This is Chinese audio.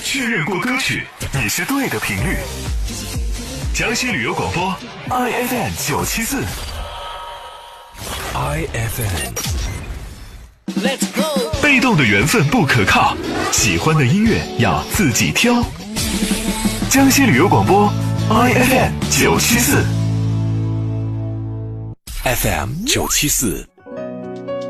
确认过歌曲，你是对的频率。江西旅游广播 IFM 974 Let's go。 被动的缘分不可靠，喜欢的音乐要自己挑。江西旅游广播 IFM 974 FM 974